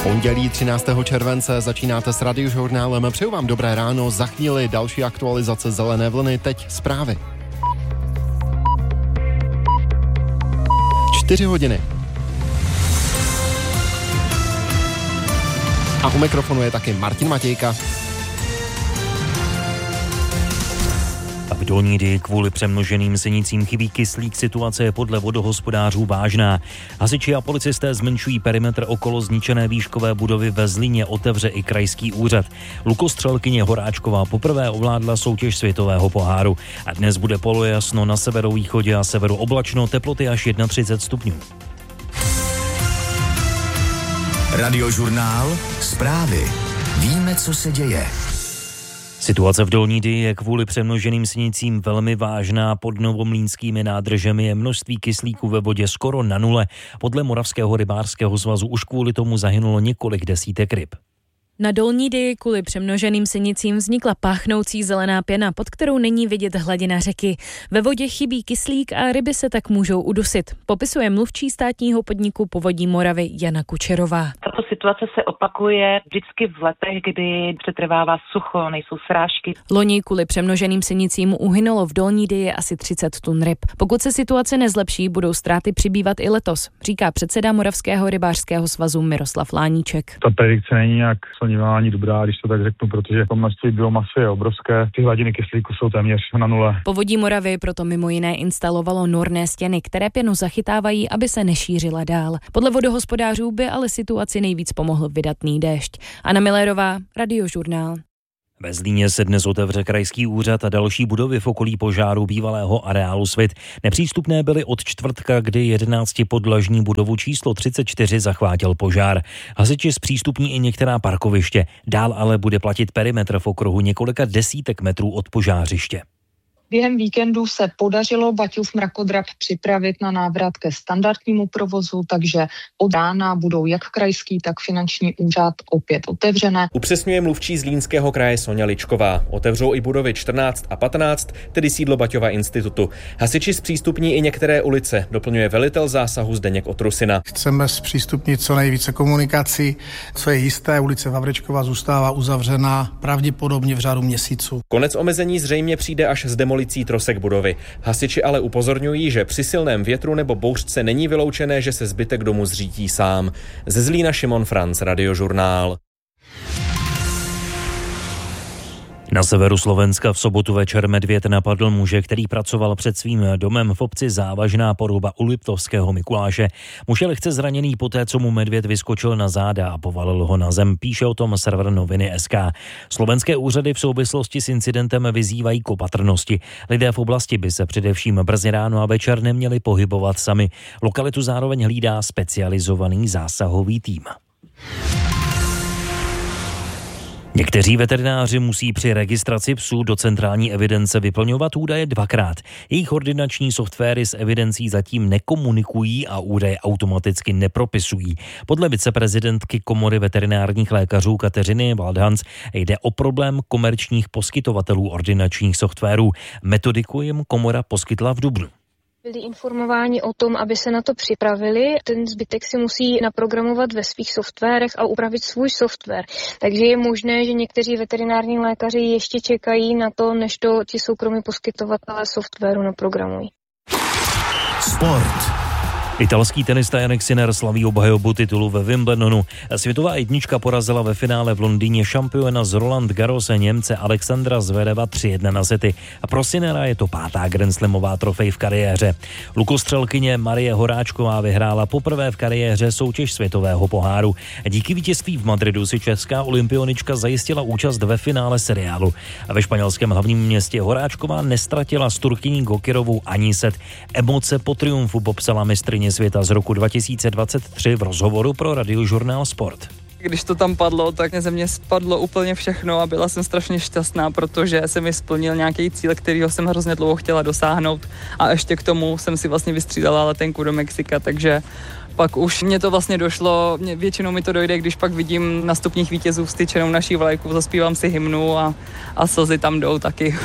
Pondělí 13. července začínáte s Radiožurnálem. Přeju vám dobré ráno, za chvíli další aktualizace zelené vlny, teď zprávy. 4 hodiny. A u mikrofonu je taky Martin Matějka. V Dolní Dyji kvůli přemnoženým sinicím chybí kyslík, situace je podle vodohospodářů vážná. Hasiči a policisté zmenšují perimetr okolo zničené výškové budovy ve Zlíně, otevře i krajský úřad. Lukostřelkyně Horáčková poprvé ovládla soutěž světového poháru. A dnes bude polojasno, na severovýchodě a severu oblačno, teploty až 31 stupňů. Radiožurnál, zprávy. Víme, co se děje. Situace v Dolní Dyji je kvůli přemnoženým sinicím velmi vážná. Pod novomlýnskými nádržemi je množství kyslíku ve vodě skoro na nule. Podle Moravského rybářského svazu už kvůli tomu zahynulo několik desítek ryb. Na Dolní Dyji kvůli přemnoženým sinicím vznikla páchnoucí zelená pěna, pod kterou není vidět hladina řeky. Ve vodě chybí kyslík a ryby se tak můžou udusit. Popisuje mluvčí státního podniku Povodí Moravy Jana Kučerová. Tato situace se opakuje vždycky v letech, kdy přetrvává sucho, nejsou srážky. Loni kvůli přemnoženým sinicím uhynulo v Dolní Dyji asi 30 tun ryb. Pokud se situace nezlepší, budou ztráty přibývat i letos, říká předseda Moravského rybářského svazu Miroslav Láníček. Ta predikce není nějak ani dobrá, když to tak řeknu, protože to množství biomasy je obrovské. Ty hladiny kyslíku jsou téměř na nule. Povodí Moravy proto mimo jiné instalovalo norné stěny, které pěnu zachytávají, aby se nešířila dál. Podle vodohospodářů by ale situaci nejvíc pomohl vydatný déšť. Anna Millerová, Radiožurnál. Ve Zlíně se dnes otevře krajský úřad a další budovy v okolí požáru bývalého areálu Svit. Nepřístupné byly od čtvrtka, kdy 11podlažní budovu číslo 34 zachvátil požár. Hasiči zpřístupní i některá parkoviště. Dál ale bude platit perimetr v okruhu několika desítek metrů od požářiště. Během víkendu se podařilo Baťův mrakodrap připravit na návrat ke standardnímu provozu, takže od rána budou jak krajský, tak finanční úřad opět otevřené. Upřesňuje mluvčí Zlínského kraje Soňa Ličková. Otevřou i budovy 14 a 15, tedy sídlo Baťova institutu. Hasiči zpřístupní i některé ulice, doplňuje velitel zásahu Zdeněk Otrusina. Chceme zpřístupnit co nejvíce komunikací. Co je jisté, ulice Vavrečkova zůstává uzavřená pravděpodobně v řádu měsíců. Konec omezení zřejmě přijde až z demolicí trosek budovy. Hasiči ale upozorňují, že při silném větru nebo bouřce není vyloučené, že se zbytek domu zřítí sám. Ze Zlína Šimon Franc, Radiožurnál. Na severu Slovenska v sobotu večer medvěd napadl muže, který pracoval před svým domem v obci Závažná Poruba u Liptovského Mikuláše. Muž je lehce zraněný poté, co mu medvěd vyskočil na záda a povalil ho na zem, píše o tom server Noviny.sk. Slovenské úřady v souvislosti s incidentem vyzývají k opatrnosti. Lidé v oblasti by se především brzy ráno a večer neměli pohybovat sami. Lokalitu zároveň hlídá specializovaný zásahový tým. Někteří veterináři musí při registraci psů do centrální evidence vyplňovat údaje dvakrát. Jejich ordinační softwary s evidencí zatím nekomunikují a údaje automaticky nepropisují. Podle viceprezidentky Komory veterinárních lékařů Kateřiny Waldhans jde o problém komerčních poskytovatelů ordinačních softwarů. Metodiku jim komora poskytla v dubnu. Byli informováni o tom, aby se na to připravili. Ten zbytek si musí naprogramovat ve svých softwarech a upravit svůj software. Takže je možné, že někteří veterinární lékaři ještě čekají na to, než to ti soukromí poskytovatelé softwaru naprogramují. Sport. Italský tenista Jannik Sinner slaví obhajobu titulu ve Wimbledonu. Světová jednička porazila ve finále v Londýně šampiona z Roland Garros Němce Alexandra Zvereva 3-1 na sety. A pro Sinnera je to 5. grandslamová trofej v kariéře. Lukostřelkyně Marie Horáčková vyhrála poprvé v kariéře soutěž světového poháru. Díky vítězství v Madridu si česká olympionička zajistila účast ve finále seriálu. A ve španělském hlavním městě Horáčková nestratila s Turkyní Gokirovou ani set. Emoce po triumfu popsala mistryně světa z roku 2023 v rozhovoru pro Radiožurnál Sport. Když to tam padlo, tak ze mě spadlo úplně všechno a byla jsem strašně šťastná, protože se mi splnil nějaký cíl, kterýho jsem hrozně dlouho chtěla dosáhnout a ještě k tomu jsem si vlastně vystřídala letenku do Mexika, takže pak už mě to vlastně došlo, většinou mi to dojde, když pak vidím na stupních vítězů vztyčenou naší vlajku, zaspívám si hymnu a slzy tam jdou taky.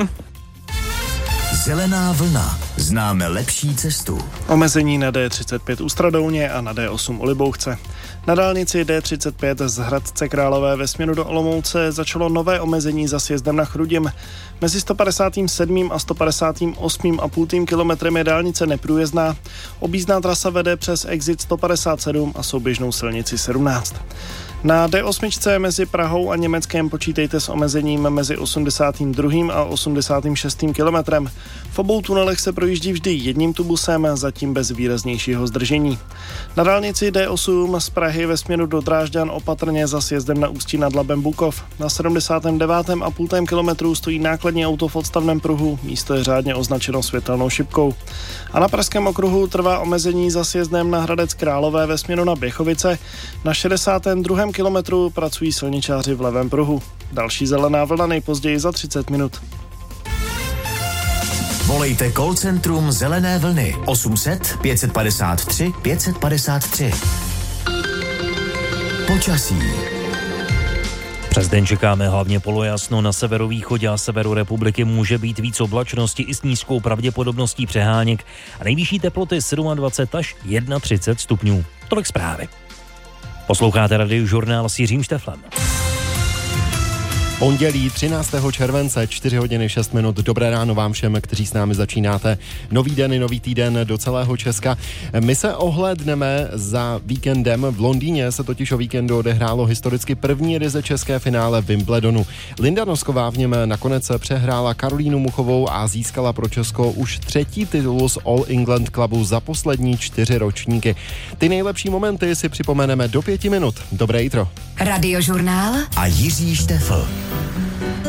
Zelená vlna. Známe lepší cestu. Omezení na D35 u Stradouně a na D8 u Libouchce. Na dálnici D35 z Hradce Králové ve směru do Olomouce začalo nové omezení za sjezdem na Chrudim. Mezi 157. a 158,5 kilometrem je dálnice neprůjezdná. Objízdná trasa vede přes exit 157 a souběžnou silnici 17. Na D8 mezi Prahou a Německem počítejte s omezením mezi 82. a 86. kilometrem. V obou tunelech se projíždí vždy jedním tubusem, zatím bez výraznějšího zdržení. Na dálnici D8 z Prahy ve směru do Drážďan opatrně za sjezdem na Ústí nad Labem Bukov. Na 79,5 kilometru stojí nákladní auto v odstavném pruhu, místo je řádně označeno světelnou šipkou. A na Pražském okruhu trvá omezení za sjezdem na Hradec Králové ve směru na Běchovice. Na 62. kilometru pracují silničáři v levém pruhu. Další zelená vlna nejpozději za 30 minut. Volejte call centrum Zelené vlny 800 553 553. Počasí. Přes den čekáme hlavně polojasno, na severovýchodě a severu republiky může být víc oblačnosti i s nízkou pravděpodobností přeháněk a nejvyšší teploty 27 až 31 stupňů. Tolik zprávy. Posloucháte Radiožurnál s Jiřím Šteflem. Pondělí 13. července, 4 hodiny 6 minut. Dobré ráno vám všem, kteří s námi začínáte. Nový den i nový týden do celého Česka. My se ohlédneme za víkendem. V Londýně se totiž o víkendu odehrálo historicky první ryze české finále Wimbledonu. Linda Nosková v něm nakonec přehrála Karolínu Muchovou a získala pro Česko už 3. titul z All England Clubu za poslední 4 ročníky. Ty nejlepší momenty si připomeneme do 5 minut. Dobré jitro. Radiožurnál a Jiří Štefl.